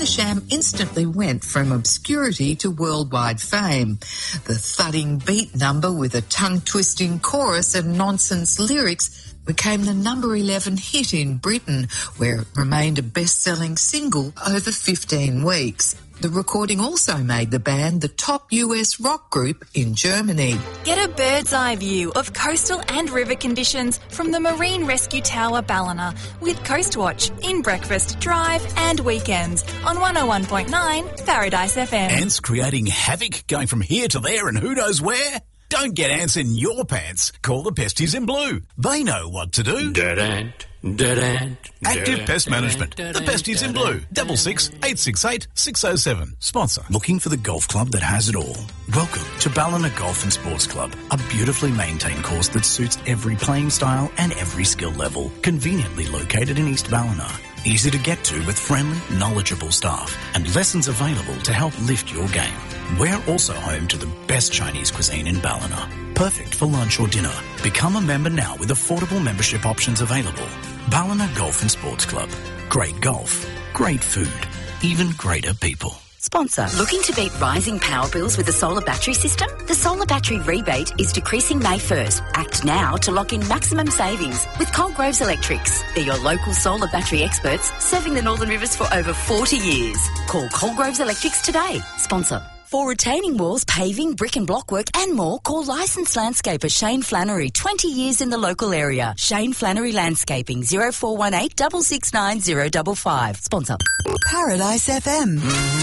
Meerschaum instantly went from obscurity to worldwide fame. The thudding beat number with a tongue-twisting chorus and nonsense lyrics became the number 11 hit in Britain, where it remained a best-selling single over 15 weeks. The recording also made the band the top US rock group in Germany. Get a bird's-eye view of coastal and river conditions from the Marine Rescue Tower Ballina with Coastwatch in breakfast, drive and weekends on 101.9 Paradise FM. Ants creating havoc going from here to there and who knows where? Don't get ants in your pants. Call the Pesties in Blue. They know what to do. Dead ant, dead ant. Active Pest Management. The Pesties in Blue. 66 868 607. Sponsor. Looking for the golf club that has it all? Welcome to Ballina Golf and Sports Club, a beautifully maintained course that suits every playing style and every skill level. Conveniently located in East Ballina. Easy to get to with friendly, knowledgeable staff and lessons available to help lift your game. We're also home to the best Chinese cuisine in Ballina. Perfect for lunch or dinner. Become a member now with affordable membership options available. Ballina Golf and Sports Club. Great golf, great food, even greater people. Sponsor. Looking to beat rising power bills with a solar battery system? The solar battery rebate is decreasing May 1st. Act now to lock in maximum savings with Colgroves Electrics. They're your local solar battery experts serving the Northern Rivers for over 40 years. Call Colgroves Electrics today. Sponsor. For retaining walls, paving, brick and block work and more, call licensed landscaper Shane Flannery, 20 years in the local area. Shane Flannery Landscaping, 0418 669 055. Sponsor. Paradise FM.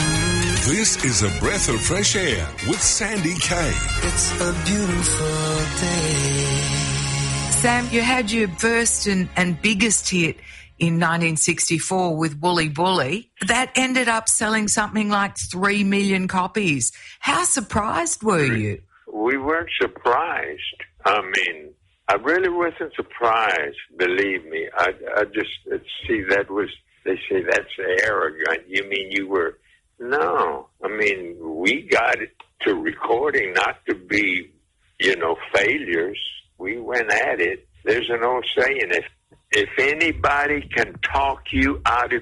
This is a breath of fresh air with Sandy Kay. It's a beautiful day. Sam, you had your first and biggest hit in 1964 with Wooly Bully. That ended up selling something like 3 million copies. How surprised were you? We weren't surprised. I mean, I really wasn't surprised, believe me. I just, see, that was, they say that's arrogant. You mean you were... No, I mean, we got it to recording not to be, failures. We went at it. There's an old saying, if anybody can talk you out of